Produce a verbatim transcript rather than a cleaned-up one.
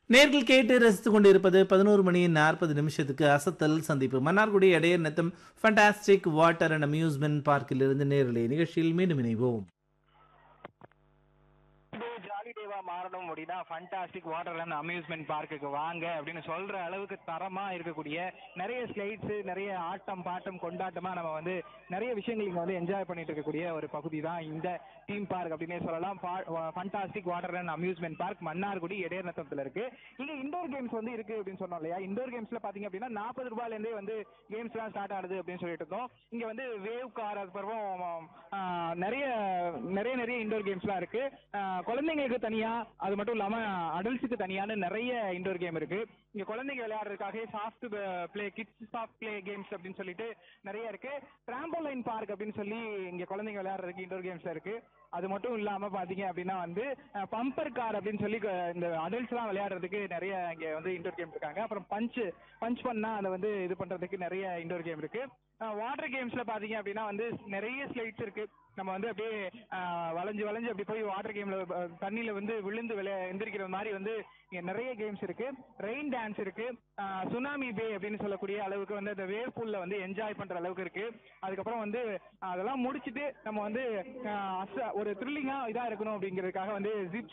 நேர்கள் கேட்டு ரசித்துக் கொண்டிருப்பது பதினொரு மணி நாற்பது நிமிஷத்துக்கு அசத்தல் சந்திப்பு. Mannargudi இடையர் Natham fantastic water and amusement பார்க்கிலிருந்து நேரலை நிகழ்ச்சியில் மீண்டும் இணைவோம். ஜாலி டேவா மாறணும் அப்படின்னா ஃபண்டாஸ்டிக் வாட்டர் அண்ட் அம்யூஸ்மெண்ட் பார்க்குக்கு வாங்க அப்படின்னு சொல்ற அளவுக்கு தரமா இருக்கக்கூடிய நிறைய ஸ்லைட்ஸ், நிறைய ஆட்டம் பாட்டம் கொண்டாட்டமா நம்ம வந்து நிறைய விஷயங்கள் இங்க வந்து என்ஜாய் பண்ணிட்டு இருக்கக்கூடிய ஒரு பகுதி தான் இந்த தீம் பார்க் அப்படின்னே சொல்லலாம். Fantastic water and amusement park Mannargudi இடையர் நத்தத்துல இருக்கு. இங்க இண்டோர் கேம்ஸ் வந்து இருக்கு அப்படின்னு சொன்னோம் இல்லையா. இண்டோர் கேம்ஸ்ல பாத்தீங்க அப்படின்னா நாற்பது ரூபாயில இருந்தே வந்து கேம்ஸ் எல்லாம் ஸ்டார்ட் ஆகுது அப்படின்னு சொல்லிட்டு இருந்தோம். இங்க வந்து வேவ் கார், அதுக்கப்புறம் ஆஹ், நிறைய நிறைய நிறைய இண்டோர் கேம்ஸ் எல்லாம் இருக்கு. ஆஹ், குழந்தைங்களுக்கு தனியா, அது மட்டும் இல்லாம அடல்ட்ஸுக்கு தனியான நிறைய இண்டோர் கேம் இருக்கு. இங்க குழந்தைங்க விளையாடுறதுக்காக soft play, kids soft play games அப்படின்னு சொல்லிட்டு நிறைய இருக்கு. டிராம்போலைன் பார்க் அப்படின்னு சொல்லி இங்க குழந்தைங்க விளையாடுறதுக்கு இண்டோர் கேம்ஸ் இருக்கு. அது மட்டும் இல்லாம பாத்தீங்க அப்படின்னா வந்து பம்பர் கார் அப்படின்னு சொல்லி க- இந்த அடல்ட்ஸ் எல்லாம் விளையாடுறதுக்கு நிறைய இங்க வந்து இண்டோர் கேம் இருக்காங்க. அப்புறம் பஞ்ச் பஞ்ச் பண்ணா அதை வந்து இது பண்றதுக்கு நிறைய இண்டோர் கேம் இருக்கு. வாட்டர் கேம்ஸ்ல பாத்தீங்க அப்படின்னா வந்து நிறைய ஸ்லைட்ஸ் இருக்கு. நம்ம வந்து அப்படியே ஆஹ், வளைஞ்சு வளைஞ்சு அப்படி போய் வாட்டர் கேம்ல தண்ணியில வந்து விழுந்து விளையா எந்திரிக்கிற மாதிரி வந்து இங்க நிறைய கேம்ஸ் இருக்கு. ரெயின் டான்ஸ் இருக்கு. சுனாமி பே அப்படின்னு சொல்லக்கூடிய அளவுக்கு வந்து அந்த வேவ் பூல்ல வந்து என்ஜாய் பண்ற அளவுக்கு இருக்கு. அதுக்கப்புறம் வந்து அதெல்லாம் முடிச்சிட்டு நம்ம வந்து ஆஹ், அச- ஒரு த்ரில்லிங்கா இதா இருக்கணும் அப்படிங்கிறதுக்காக வந்து ஜிப்